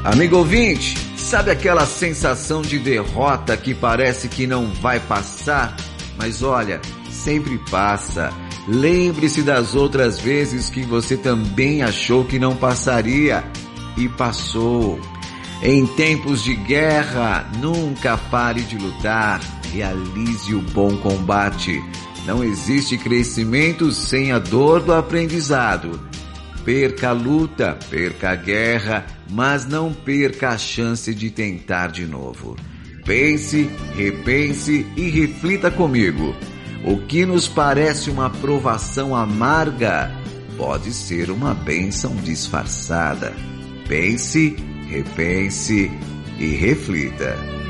Amigo ouvinte, sabe aquela sensação de derrota que parece que não vai passar? Mas olha, sempre passa. Lembre-se das outras vezes que você também achou que não passaria e passou. Em tempos de guerra, nunca pare de lutar. Realize o bom combate. Não existe crescimento sem a dor do aprendizado. Perca a luta, perca a guerra, mas não perca a chance de tentar de novo. Pense, repense e reflita comigo. O que nos parece uma provação amarga pode ser uma bênção disfarçada. Pense, repense e reflita.